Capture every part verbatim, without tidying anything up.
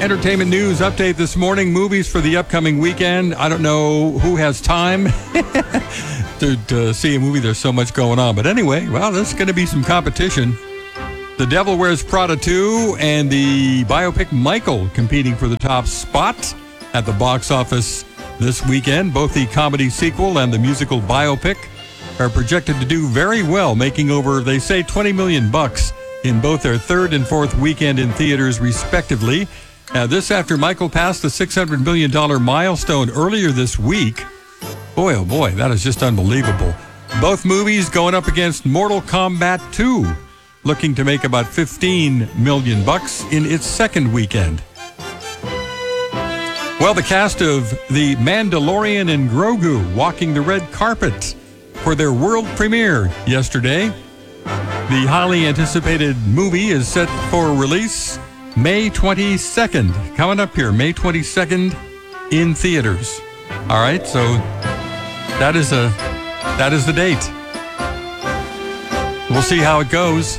Entertainment news update this morning. Movies for the upcoming weekend. I don't know who has time to, to see a movie. There's so much going on. But anyway, well, there's going to be some competition. The Devil Wears Prada two and the biopic Michael competing for the top spot at the box office this weekend. Both the comedy sequel and the musical biopic are projected to do very well, making over, they say, twenty million bucks in both their third and fourth weekend in theaters, respectively. Uh, this after Michael passed the six hundred million dollars milestone earlier this week. Boy, oh boy, that is just unbelievable. Both movies going up against Mortal Kombat two, looking to make about fifteen million bucks in its second weekend. Well, the cast of The Mandalorian and Grogu walking the red carpet for their world premiere yesterday. The highly anticipated movie is set for release May twenty-second. Coming up here, May twenty-second in theaters. All right, so that is a that is the date. We'll see how it goes.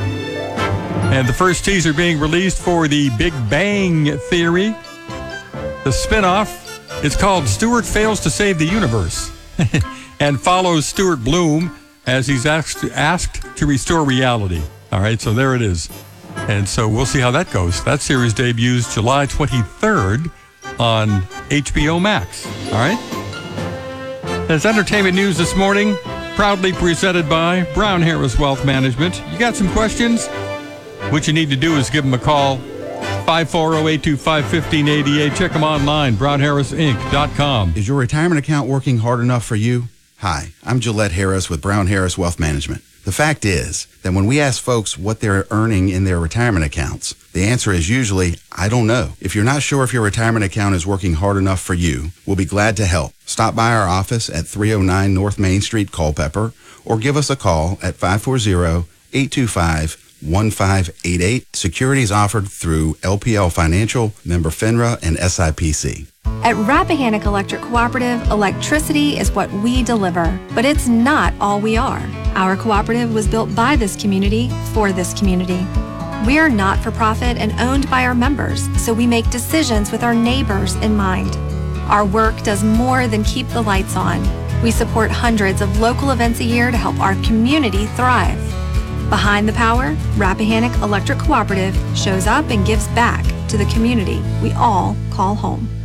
And the first teaser being released for The Big Bang Theory, the spinoff. It's called Stuart Fails to Save the Universe and follows Stuart Bloom as he's asked, asked to restore reality. All right, so there it is. And so we'll see how that goes. That series debuts July twenty-third on H B O Max. All right? That's entertainment news this morning, proudly presented by Brown Harris Wealth Management. You got some questions? What you need to do is give them a call, five four zero, eight two five, one five eight eight. Check them online, brown harris inc dot com. Is your retirement account working hard enough for you? Hi, I'm Gillette Harris with Brown Harris Wealth Management. The fact is that when we ask folks what they're earning in their retirement accounts, the answer is usually, I don't know. If you're not sure if your retirement account is working hard enough for you, we'll be glad to help. Stop by our office at three oh nine North Main Street, Culpeper, or give us a call at five four zero, eight two five, one five eight eight. Securities offered through L P L Financial, member FINRA, and S I P C. At Rappahannock Electric Cooperative, electricity is what we deliver, but it's not all we are. Our cooperative was built by this community for this community. We are not-for-profit and owned by our members, so we make decisions with our neighbors in mind. Our work does more than keep the lights on. We support hundreds of local events a year to help our community thrive. Behind the power, Rappahannock Electric Cooperative shows up and gives back to the community we all call home.